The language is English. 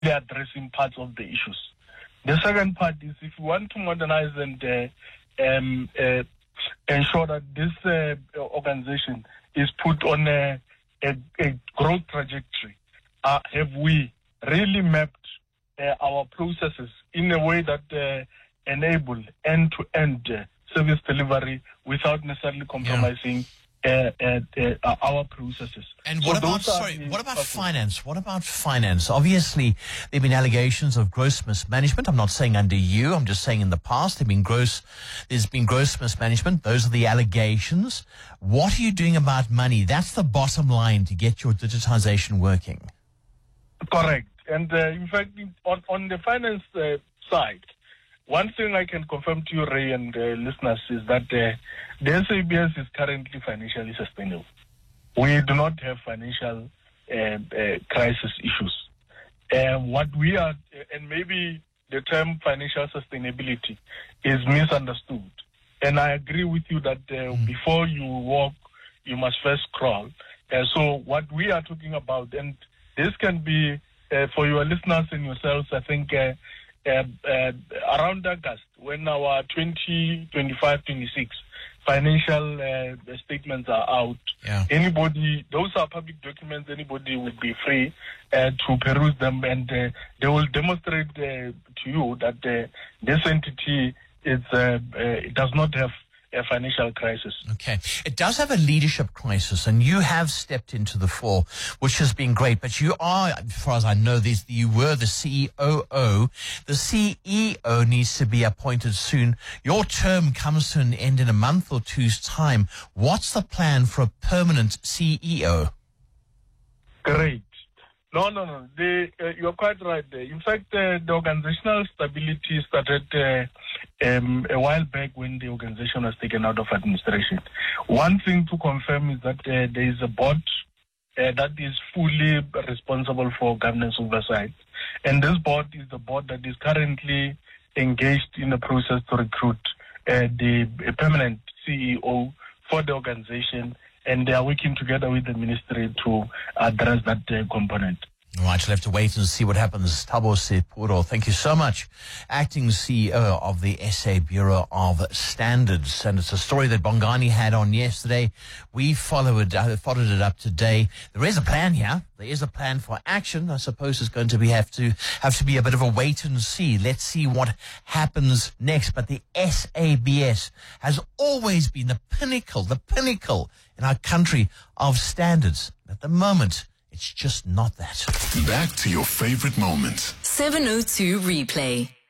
addressing parts of the issues. The second part is if you want to modernize and ensure that this organization is put on a growth trajectory, have we really mapped our processes in a way that enable end-to-end service delivery without necessarily compromising our processes? And what about finance? What about finance? Obviously, there have been allegations of gross mismanagement. I'm not saying under you. I'm just saying in the past there's been gross mismanagement. Those are the allegations. What are you doing about money? That's the bottom line to get your digitization working. Correct. And in fact, on the finance side, one thing I can confirm to you, Ray, and listeners, is that the SABS is currently financially sustainable. We do not have financial crisis issues. What we are, and maybe the term financial sustainability is misunderstood. And I agree with you that before you walk, you must first crawl. So what we are talking about, and this can be, for your listeners and yourselves, I think around August, when our 2025-26 financial statements are out, anybody, those are public documents, anybody would be free to peruse them, and they will demonstrate to you that this entity it does not have a financial crisis. Okay. It does have a leadership crisis, and you have stepped into the fore, which has been great. But you are, as far as I know, you were the COO. The CEO needs to be appointed soon. Your term comes to an end in a month or two's time. What's the plan for a permanent CEO? Great. No. You're quite right there. In fact, the organizational stability started a while back when the organization was taken out of administration. One thing to confirm is that there is a board that is fully responsible for governance oversight. And this board is the board that is currently engaged in the process to recruit the permanent CEO for the organization, and they are working together with the ministry to address that component. All right, you'll have to wait and see what happens. Thabo Sepuro, thank you so much. Acting CEO of the SA Bureau of Standards. And it's a story that Bongani had on yesterday. We followed it up today. There is a plan here. There is a plan for action. I suppose it's going to have to be a bit of a wait and see. Let's see what happens next. But the SABS has always been the pinnacle in our country of standards. At the moment, it's just not that. Back to your favorite moments. 702 Replay.